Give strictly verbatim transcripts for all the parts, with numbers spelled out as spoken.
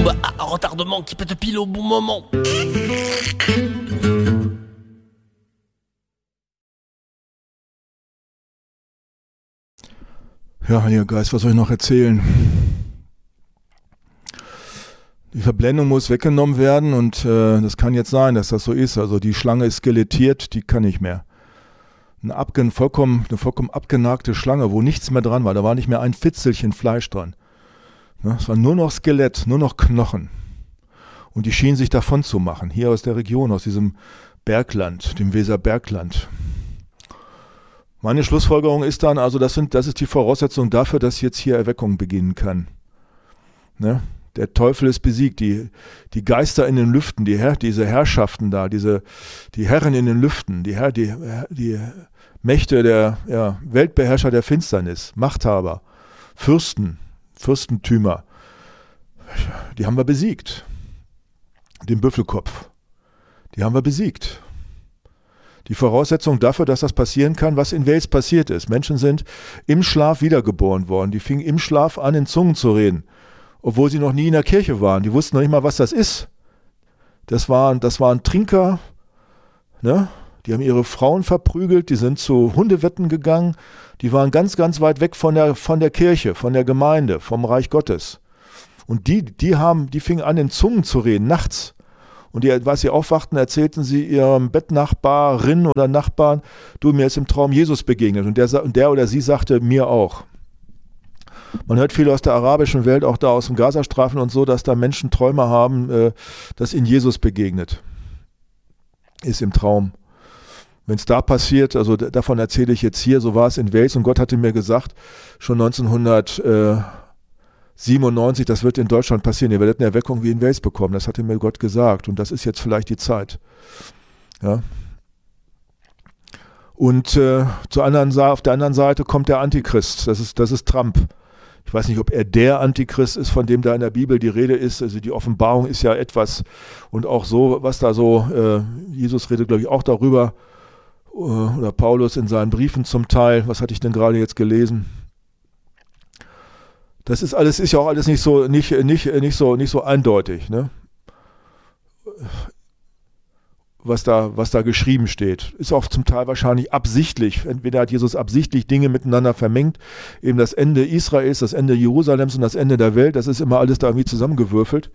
bombe à retardement qui pète pile au bon moment. Ja, Heiliger Geist, was soll ich noch erzählen? Die Verblendung muss weggenommen werden und äh, das kann jetzt sein, dass das so ist. Also die Schlange ist skelettiert, die kann nicht mehr. Eine, abgen, vollkommen, eine vollkommen abgenagte Schlange, wo nichts mehr dran war. Da war nicht mehr ein Fitzelchen Fleisch dran. Ne, es war nur noch Skelett, nur noch Knochen. Und die schienen sich davon zu machen, hier aus der Region, aus diesem Bergland, dem Weserbergland. Meine Schlussfolgerung ist dann, also das, sind, das ist die Voraussetzung dafür, dass jetzt hier Erweckung beginnen kann. Ne? Der Teufel ist besiegt, die, die Geister in den Lüften, die Herr, diese Herrschaften da, diese, die Herren in den Lüften, die, Herr, die, die Mächte der ja, Weltbeherrscher der Finsternis, Machthaber, Fürsten, Fürstentümer, die haben wir besiegt. Den Büffelkopf, die haben wir besiegt. Die Voraussetzung dafür, dass das passieren kann, was in Wales passiert ist. Menschen sind im Schlaf wiedergeboren worden. Die fingen im Schlaf an, in Zungen zu reden, obwohl sie noch nie in der Kirche waren. Die wussten noch nicht mal, was das ist. Das waren, das waren Trinker, ne? Die haben ihre Frauen verprügelt, die sind zu Hundewetten gegangen. Die waren ganz, ganz weit weg von der, von der Kirche, von der Gemeinde, vom Reich Gottes. Und die, die haben, die fingen an, in Zungen zu reden, nachts. Und die, als sie aufwachten, erzählten sie ihrem Bettnachbarin oder Nachbarn, du, mir ist im Traum Jesus begegnet. Und der, und der oder sie sagte, mir auch. Man hört viel aus der arabischen Welt, auch da aus dem Gazastreifen und so, dass da Menschen Träume haben, äh, dass ihnen Jesus begegnet. Ist im Traum. Wenn es da passiert, also d- davon erzähle ich jetzt hier, so war es in Wales und Gott hatte mir gesagt, schon neunzehnhundertsiebenundneunzig, das wird in Deutschland passieren, ihr werdet eine Erweckung wie in Wales bekommen, das hatte mir Gott gesagt und das ist jetzt vielleicht die Zeit. Ja. Und äh, zur anderen, auf der anderen Seite kommt der Antichrist, das ist, das ist Trump. Ich weiß nicht, ob er der Antichrist ist, von dem da in der Bibel die Rede ist. Also die Offenbarung ist ja etwas und auch so, was da so, äh, Jesus redet, glaube ich, auch darüber, äh, oder Paulus in seinen Briefen zum Teil. Was hatte ich denn gerade jetzt gelesen? Das ist alles, ist ja auch alles nicht so, nicht, nicht, nicht so, nicht so eindeutig, ne? Was da, was da geschrieben steht. Ist auch zum Teil wahrscheinlich absichtlich. Entweder hat Jesus absichtlich Dinge miteinander vermengt, eben das Ende Israels, das Ende Jerusalems und das Ende der Welt, das ist immer alles da irgendwie zusammengewürfelt.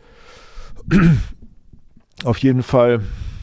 Auf jeden Fall,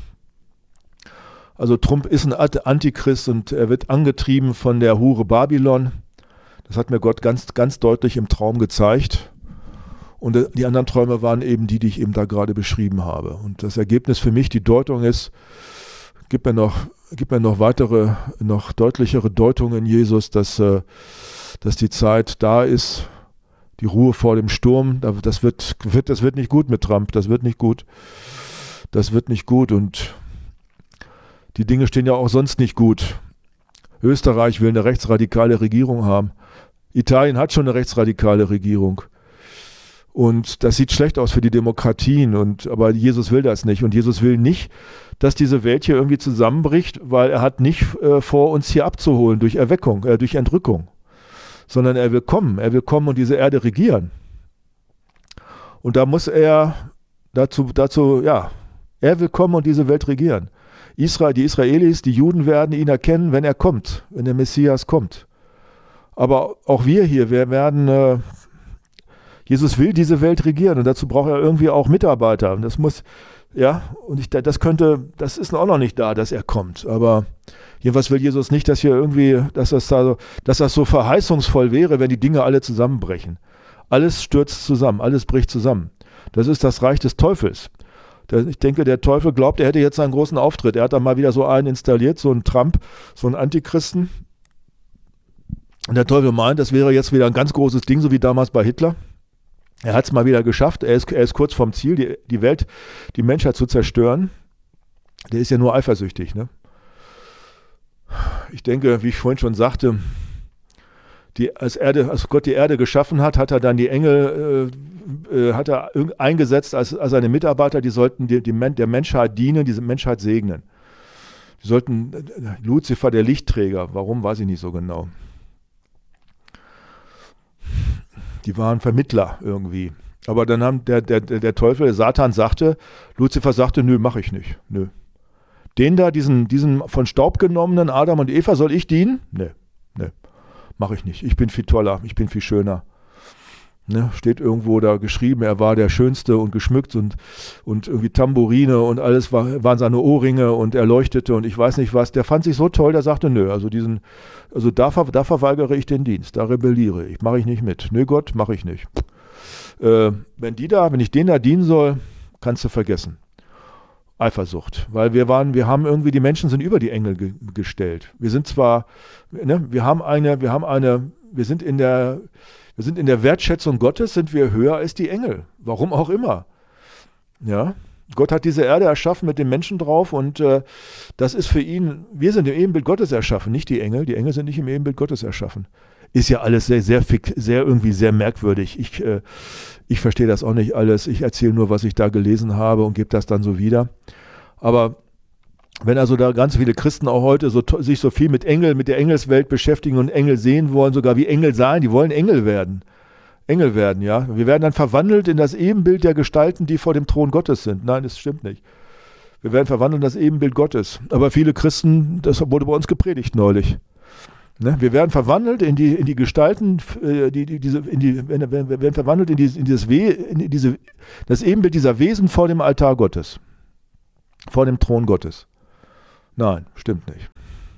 also Trump ist ein Antichrist und er wird angetrieben von der Hure Babylon. Das hat mir Gott ganz, ganz deutlich im Traum gezeigt. Und die anderen Träume waren eben die, die ich eben da gerade beschrieben habe. Und das Ergebnis für mich, die Deutung ist, gib mir noch, gib mir noch weitere, noch deutlichere Deutungen, Jesus, dass, dass die Zeit da ist, die Ruhe vor dem Sturm. Das wird, wird, das wird nicht gut mit Trump, das wird nicht gut. Das wird nicht gut und die Dinge stehen ja auch sonst nicht gut. Österreich will eine rechtsradikale Regierung haben. Italien hat schon eine rechtsradikale Regierung. Und das sieht schlecht aus für die Demokratien, und, aber Jesus will das nicht. Und Jesus will nicht, dass diese Welt hier irgendwie zusammenbricht, weil er hat nicht äh, vor, uns hier abzuholen durch Erweckung, äh, durch Entrückung, sondern er will kommen, er will kommen und diese Erde regieren. Und da muss er dazu, dazu, ja, er will kommen und diese Welt regieren. Israel, die Israelis, die Juden werden ihn erkennen, wenn er kommt, wenn der Messias kommt. Aber auch wir hier, wir werden... Äh, Jesus will diese Welt regieren und dazu braucht er irgendwie auch Mitarbeiter. Und das muss, ja, und ich, das könnte, das ist auch noch nicht da, dass er kommt. Aber jedenfalls will Jesus nicht, dass hier irgendwie, dass das da so, dass das so verheißungsvoll wäre, wenn die Dinge alle zusammenbrechen. Alles stürzt zusammen, alles bricht zusammen. Das ist das Reich des Teufels. Ich denke, der Teufel glaubt, er hätte jetzt einen großen Auftritt. Er hat da mal wieder so einen installiert, so einen Trump, so einen Antichristen. Und der Teufel meint, das wäre jetzt wieder ein ganz großes Ding, so wie damals bei Hitler. Er hat es mal wieder geschafft, er ist, er ist kurz vorm Ziel, die, die Welt, die Menschheit zu zerstören. Der ist ja nur eifersüchtig, ne? Ich denke, wie ich vorhin schon sagte, die, als, Erde, als Gott die Erde geschaffen hat, hat er dann die Engel äh, äh, hat er eingesetzt als, als seine Mitarbeiter, die sollten die, die Men- der Menschheit dienen, diese Menschheit segnen. Die sollten, äh, Luzifer, der Lichtträger, warum, weiß ich nicht so genau. Die waren Vermittler irgendwie. Aber dann haben der, der, der Teufel, der Satan sagte, Luzifer sagte, nö, mache ich nicht. Nö. Den da, diesen, diesen von Staub genommenen Adam und Eva, soll ich dienen? Nee, nee, mache ich nicht. Ich bin viel toller, ich bin viel schöner. Ne, steht irgendwo da geschrieben, er war der Schönste und geschmückt und, und irgendwie Tambourine und alles war, waren seine Ohrringe und er leuchtete und ich weiß nicht was. Der fand sich so toll, der sagte, nö, also diesen, also da, da verweigere ich den Dienst, da rebelliere ich, mache ich nicht mit. Nö Gott, mache ich nicht. Äh, wenn die da, wenn ich denen da dienen soll, kannst du vergessen. Eifersucht, weil wir waren, wir haben irgendwie, die Menschen sind über die Engel ge gestellt. Wir sind zwar, ne, wir haben eine, wir haben eine, wir sind in der, wir sind in der Wertschätzung Gottes, sind wir höher als die Engel. Warum auch immer. Ja, Gott hat diese Erde erschaffen mit den Menschen drauf und äh, das ist für ihn, wir sind im Ebenbild Gottes erschaffen, nicht die Engel. Die Engel sind nicht im Ebenbild Gottes erschaffen. Ist ja alles sehr, sehr, sehr irgendwie sehr merkwürdig. Ich, äh, ich verstehe das auch nicht alles. Ich erzähle nur, was ich da gelesen habe und gebe das dann so wieder. Aber wenn also da ganz viele Christen auch heute so, sich so viel mit Engel, mit der Engelswelt beschäftigen und Engel sehen wollen, sogar wie Engel sein, die wollen Engel werden. Engel werden, ja. Wir werden dann verwandelt in das Ebenbild der Gestalten, die vor dem Thron Gottes sind. Nein, das stimmt nicht. Wir werden verwandelt in das Ebenbild Gottes. Aber viele Christen, das wurde bei uns gepredigt neulich. Ne? Wir werden verwandelt in die, in die Gestalten, äh, die, die, diese, in die, wir werden verwandelt in, die, in, dieses We, in diese, das Ebenbild dieser Wesen vor dem Altar Gottes. Vor dem Thron Gottes. Nein, stimmt nicht.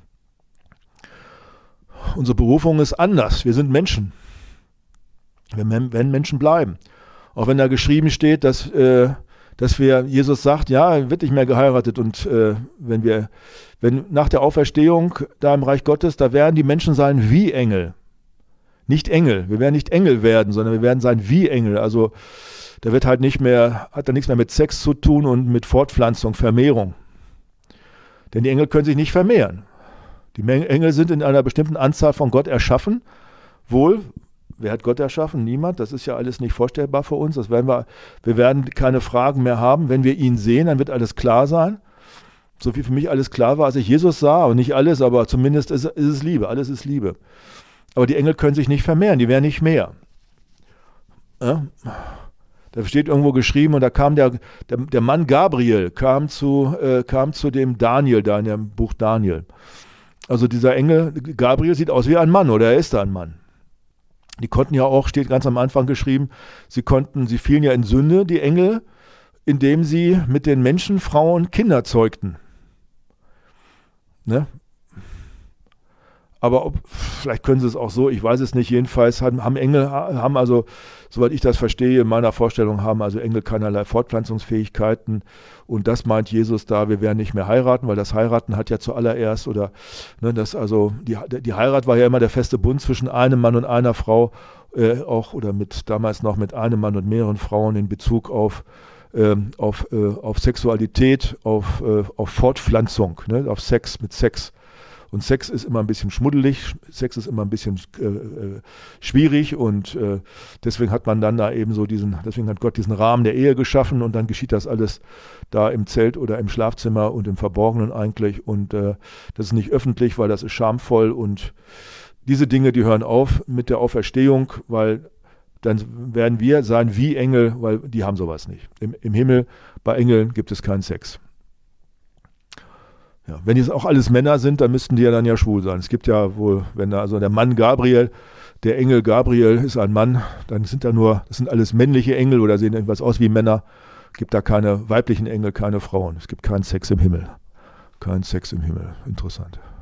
Unsere Berufung ist anders. Wir sind Menschen. Wir werden Menschen bleiben. Auch wenn da geschrieben steht, dass, äh, dass wir, Jesus sagt, ja, er wird nicht mehr geheiratet und äh, wenn wir, wenn nach der Auferstehung da im Reich Gottes, da werden die Menschen sein wie Engel. Nicht Engel. Wir werden nicht Engel werden, sondern wir werden sein wie Engel. Also da wird halt nicht mehr, hat da nichts mehr mit Sex zu tun und mit Fortpflanzung, Vermehrung. Denn die Engel können sich nicht vermehren. Die Engel sind in einer bestimmten Anzahl von Gott erschaffen. Wohl, wer hat Gott erschaffen? Niemand. Das ist ja alles nicht vorstellbar für uns. Das werden wir, wir werden keine Fragen mehr haben. Wenn wir ihn sehen, dann wird alles klar sein. So wie für mich alles klar war, als ich Jesus sah. Und nicht alles, aber zumindest ist, ist es Liebe. Alles ist Liebe. Aber die Engel können sich nicht vermehren. Die werden nicht mehr. Ja? Da steht irgendwo geschrieben, und da kam der, der, der Mann Gabriel, kam zu, äh, kam zu dem Daniel, da in dem Buch Daniel. Also dieser Engel, Gabriel sieht aus wie ein Mann, oder er ist ein Mann. Die konnten ja auch, steht ganz am Anfang geschrieben, sie konnten, sie fielen ja in Sünde, die Engel, indem sie mit den Menschen, Frauen, Kinder zeugten. Ne? Aber ob, vielleicht können sie es auch so, ich weiß es nicht. Jedenfalls haben, haben Engel, haben also, soweit ich das verstehe, in meiner Vorstellung haben also Engel keinerlei Fortpflanzungsfähigkeiten. Und das meint Jesus da, wir werden nicht mehr heiraten, weil das Heiraten hat ja zuallererst, oder ne, das also, die, die Heirat war ja immer der feste Bund zwischen einem Mann und einer Frau, äh, auch oder mit damals noch mit einem Mann und mehreren Frauen in Bezug auf, äh, auf, äh, auf Sexualität, auf, äh, auf Fortpflanzung, ne, auf Sex mit Sex. Und Sex ist immer ein bisschen schmuddelig, Sex ist immer ein bisschen äh, äh, schwierig und äh, deswegen hat man dann da eben so diesen, deswegen hat Gott diesen Rahmen der Ehe geschaffen und dann geschieht das alles da im Zelt oder im Schlafzimmer und im Verborgenen eigentlich und äh, das ist nicht öffentlich, weil das ist schamvoll und diese Dinge, die hören auf mit der Auferstehung, weil dann werden wir sein wie Engel, weil die haben sowas nicht. Im, im Himmel bei Engeln gibt es keinen Sex. Ja, wenn jetzt auch alles Männer sind, dann müssten die ja dann ja schwul sein. Es gibt ja wohl, wenn da also der Mann Gabriel, der Engel Gabriel ist ein Mann, dann sind da nur, das sind alles männliche Engel oder sehen irgendwas aus wie Männer. Es gibt da keine weiblichen Engel, keine Frauen. Es gibt keinen Sex im Himmel. Kein Sex im Himmel. Interessant.